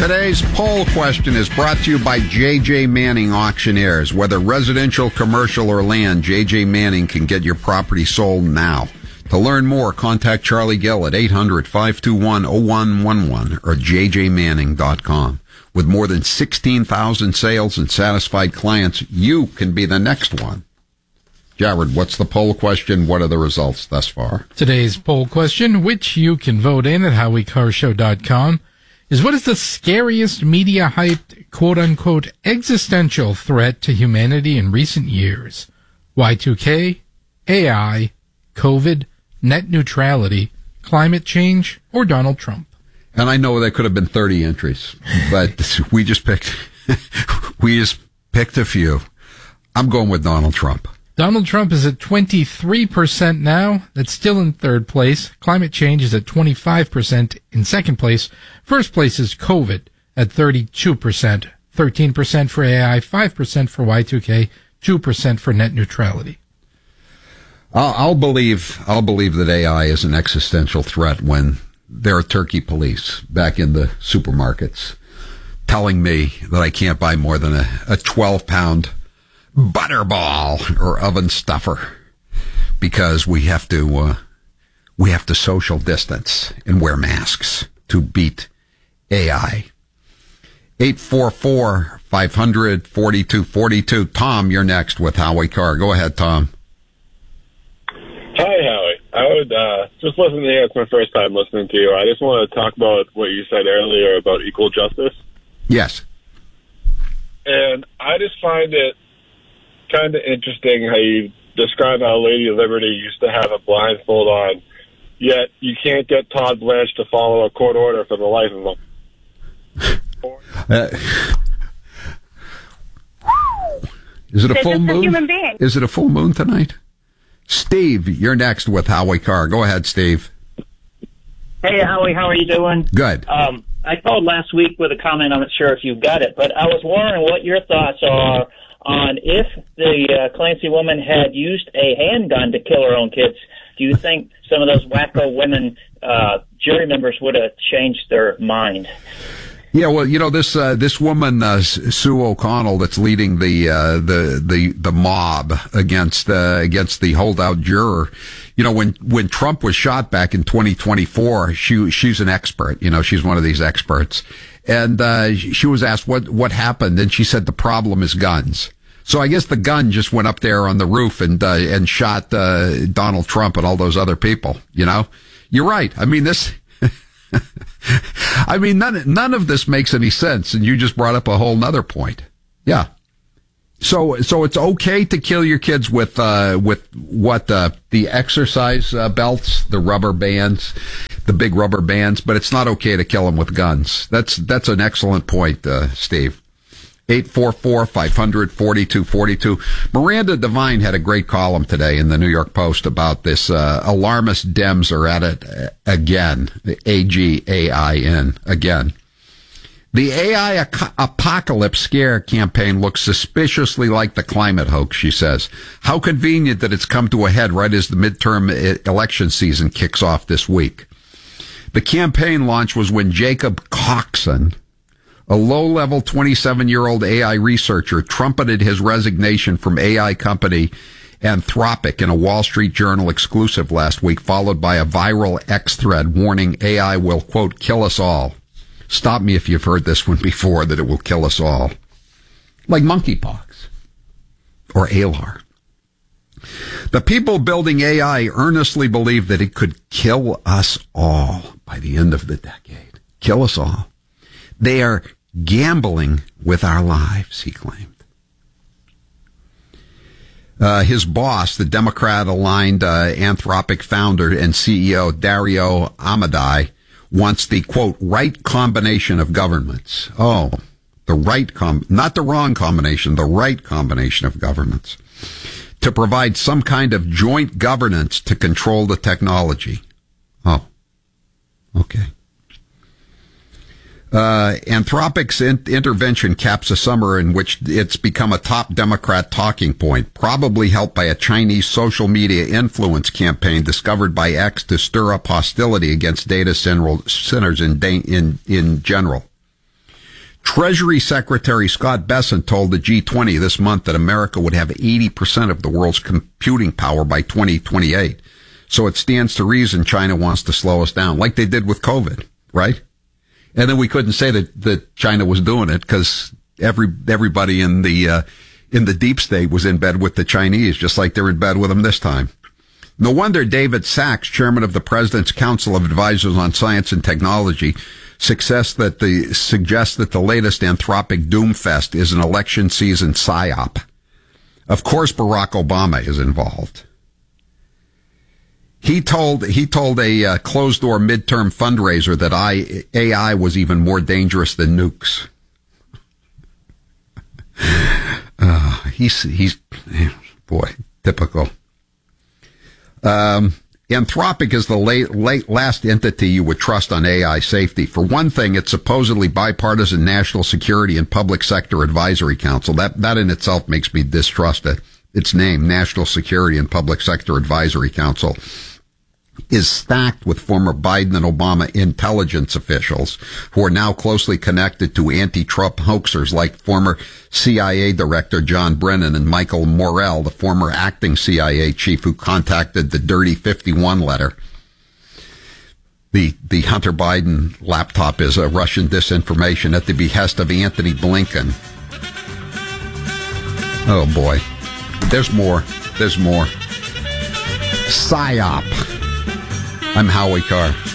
Today's poll question is brought to you by J.J. Manning Auctioneers. Whether residential, commercial, or land, J.J. Manning can get your property sold now. To learn more, contact Charlie Gill at 800-521-0111 or jjmanning.com. With more than 16,000 sales and satisfied clients, you can be the next one. Jared, what's the poll question? What are the results thus far? Today's poll question, which you can vote in at HowieCarShow.com, is what is the scariest media-hyped, quote-unquote, existential threat to humanity in recent years? Y2K, AI, COVID, net neutrality, climate change, or Donald Trump? And I know there could have been 30 entries, but we just picked a few. I'm going with Donald Trump. Donald Trump is at 23% now. That's still in third place. Climate change is at 25% in second place. First place is COVID at 32%. 13% for AI, 5% for Y2K, 2% for net neutrality. I'll believe that AI is an existential threat when there are turkey police back in the supermarkets telling me that I can't buy more than a 12-pound butterball or oven stuffer because we have to social distance and wear masks to beat AI. 844-500-4242. Tom, you're next with Howie Carr. Go ahead, Tom. Hi, Howie. I would just listen to you. It's my first time listening to you. I just want to talk about what you said earlier about equal justice. Yes. And I just find it kind of interesting how you describe how Lady Liberty used to have a blindfold on, yet you can't get Todd Blanche to follow a court order for the life of him. Is it a full moon? Human being. Is it a full moon tonight? Steve, you're next with Howie Carr. Go ahead, Steve. Hey, Howie, how are you doing? Good. I called last week with a comment. I'm not sure if you got it, but I was wondering what your thoughts are on if the Clancy woman had used a handgun to kill her own kids. Do you think some of those wacko women jury members would have changed their mind? Yeah, well, you know, this woman, Sue O'Connell, that's leading the mob against the holdout juror. You know, when Trump was shot back in 2024, she's an expert. You know, she's one of these experts. And she was asked what happened, and she said the problem is guns. So I guess the gun just went up there on the roof and shot Donald Trump and all those other people. You know, you're right. I mean, none of this makes any sense, and you just brought up a whole nother point. Yeah. So it's okay to kill your kids with what the exercise belts, the rubber bands, the big rubber bands, but it's not okay to kill them with guns. That's an excellent point, Steve. 844-500-4242. Miranda Devine had a great column today in the New York Post about this alarmist Dems are at it again. The AGAIN again. The AI apocalypse scare campaign looks suspiciously like the climate hoax, she says. How convenient that it's come to a head right as the midterm election season kicks off this week. The campaign launch was when Jacob Coxon, a low-level 27-year-old AI researcher, trumpeted his resignation from AI company Anthropic in a Wall Street Journal exclusive last week, followed by a viral X thread warning AI will, quote, kill us all. Stop me if you've heard this one before, that it will kill us all. Like monkeypox or ALAR. The people building AI earnestly believe that it could kill us all by the end of the decade. Kill us all. They are gambling with our lives, he claimed. His boss, the Democrat-aligned Anthropic founder and CEO Dario Amodei, wants the, quote, right combination of governments. Oh, the right not the wrong combination, the right combination of governments to provide some kind of joint governance to control the technology. Oh, okay. Anthropic's intervention caps a summer in which it's become a top Democrat talking point, probably helped by a Chinese social media influence campaign discovered by X to stir up hostility against data centers in general. Treasury Secretary Scott Bessent told the G20 this month that America would have 80% of the world's computing power by 2028. So it stands to reason China wants to slow us down, like they did with COVID, right? And then we couldn't say that China was doing it because everybody in the deep state was in bed with the Chinese, just like they're in bed with them this time. No wonder David Sachs, chairman of the President's Council of Advisors on Science and Technology, suggests that the latest Anthropic doomfest is an election season psyop. Of course, Barack Obama is involved. He told a closed-door midterm fundraiser that AI was even more dangerous than nukes. He's boy, typical. Anthropic is the last entity you would trust on AI safety. For one thing, it's supposedly bipartisan National Security and Public Sector Advisory Council. That in itself makes me distrust it. Its name, National Security and Public Sector Advisory Council, is stacked with former Biden and Obama intelligence officials who are now closely connected to anti-Trump hoaxers like former CIA Director John Brennan and Michael Morell, the former acting CIA chief who contacted the Dirty 51 letter. The Hunter Biden laptop is a Russian disinformation at the behest of Anthony Blinken. Oh boy. There's more. Psyop. I'm Howie Carr.